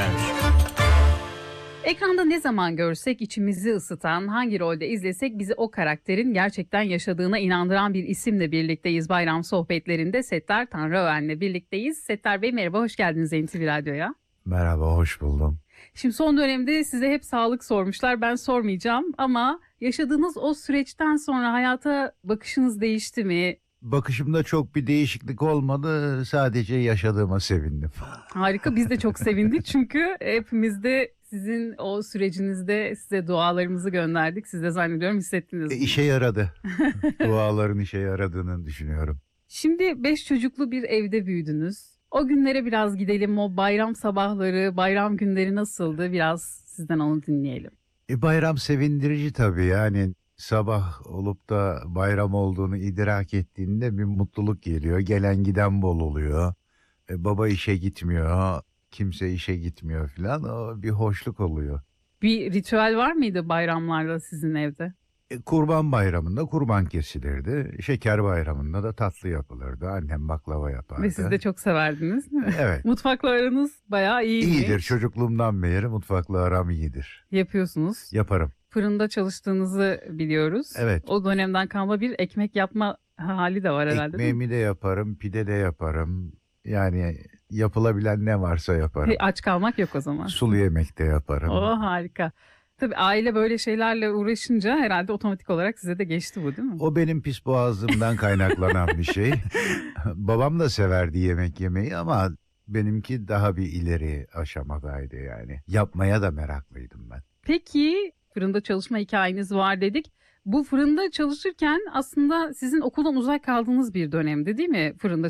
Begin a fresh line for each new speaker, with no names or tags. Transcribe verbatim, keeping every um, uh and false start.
Ekranda ne zaman görsek içimizi ısıtan, hangi rolde izlesek bizi o karakterin gerçekten yaşadığına inandıran bir isimle birlikteyiz. Bayram sohbetlerinde Settar Tanrıören'le birlikteyiz. Settar Bey merhaba, hoş geldiniz N T V Radyo'ya.
Merhaba, hoş buldum.
Şimdi son dönemde size hep sağlık sormuşlar, ben sormayacağım ama yaşadığınız o süreçten sonra hayata bakışınız değişti mi?
Bakışımda çok bir değişiklik olmadı, sadece yaşadığıma sevindim.
Harika, biz de çok sevindik çünkü hepimiz de sizin o sürecinizde size dualarımızı gönderdik. Siz de zannediyorum hissettiniz.
E, işe yaradı. Duaların işe yaradığını düşünüyorum.
Şimdi beş çocuklu bir evde büyüdünüz. O günlere biraz gidelim. O bayram sabahları, bayram günleri nasıldı? Biraz sizden onu dinleyelim.
E, bayram sevindirici tabii, yani sabah olup da bayram olduğunu idrak ettiğinde bir mutluluk geliyor. Gelen giden bol oluyor. E, baba işe gitmiyor, kimse işe gitmiyor filan. O bir hoşluk oluyor.
Bir ritüel var mıydı bayramlarda sizin evde?
E, Kurban Bayramı'nda kurban kesilirdi. Şeker Bayramı'nda da tatlı yapılırdı. Annem baklava yapardı.
Ve siz de çok severdiniz değil mi?
Evet.
Mutfakla aranız bayağı iyiymiş.
İyidir. Çocukluğumdan beri mutfakla aram iyidir.
Yapıyorsunuz.
Yaparım.
Fırında çalıştığınızı biliyoruz.
Evet.
O dönemden kalma bir ekmek yapma hali de var herhalde değil mi?
Ekmeğimi de yaparım, pide de yaparım. Yani yapılabilen ne varsa yaparım.
He, Aç kalmak yok o zaman.
Sulu yemek de yaparım.
Oh harika. Tabii aile böyle şeylerle uğraşınca herhalde otomatik olarak size de geçti bu değil mi?
O benim pis boğazımdan kaynaklanan bir şey. Babam da severdi yemek yemeyi ama benimki daha bir ileri aşamadaydı yani. Yapmaya da meraklıydım ben.
Peki fırında çalışma hikayeniz var dedik. Bu fırında çalışırken aslında sizin okuldan uzak kaldığınız bir dönemdi değil mi? Fırında